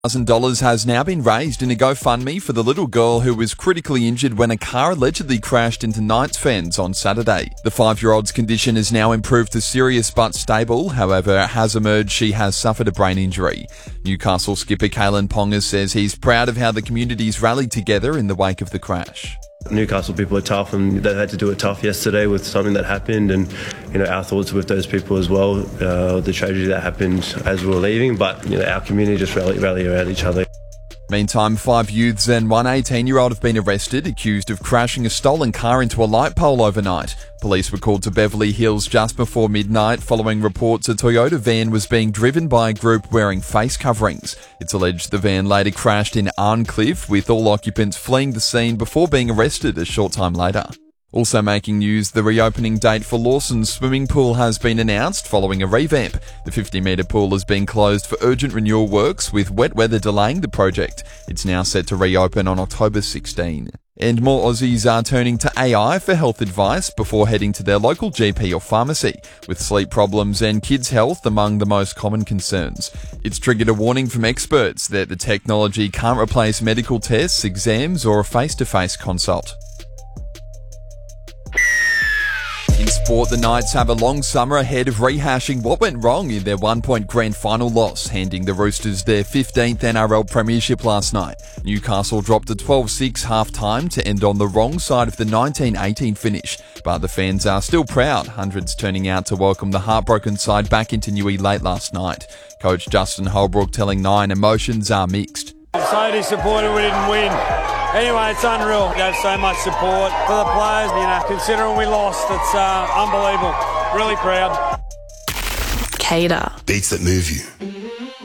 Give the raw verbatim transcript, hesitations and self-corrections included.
one thousand dollars has now been raised in a GoFundMe for the little girl who was critically injured when a car allegedly crashed into Knights fans on Saturday. The five-year-old's condition has now improved to serious but stable. However, it has emerged she has suffered a brain injury. Newcastle skipper Kalyn Ponga says he's proud of how the community's rallied together in the wake of the crash. Newcastle people are tough, and they had to do it tough yesterday with something that happened, and you know our thoughts with those people as well. Uh, the tragedy that happened as we were leaving, but you know our community just rally, rally around each other. Meantime, five youths and one eighteen-year-old have been arrested, accused of crashing a stolen car into a light pole overnight. Police were called to Beverly Hills just before midnight following reports a Toyota van was being driven by a group wearing face coverings. It's alleged the van later crashed in Arncliffe, with all occupants fleeing the scene before being arrested a short time later. Also making news, the reopening date for Lawson's swimming pool has been announced following a revamp. The fifty-metre pool has been closed for urgent renewal works, with wet weather delaying the project. It's now set to reopen on October sixteenth. And more Aussies are turning to A I for health advice before heading to their local G P or pharmacy, with sleep problems and kids' health among the most common concerns. It's triggered a warning from experts that the technology can't replace medical tests, exams, or a face-to-face consult. In sport, the Knights have a long summer ahead of rehashing what went wrong in their one-point grand final loss, handing the Roosters their fifteenth N R L premiership last night. Newcastle dropped a twelve six half-time to end on the wrong side of the nineteen eighteen finish, but the fans are still proud, hundreds turning out to welcome the heartbroken side back into Newey late last night. Coach Justin Holbrook telling Nine emotions are mixed. I'm so disappointed we didn't win. Anyway, it's unreal. We have so much support for the players, you know, considering we lost. It's uh, unbelievable. Really proud. Cater. Beats that move you.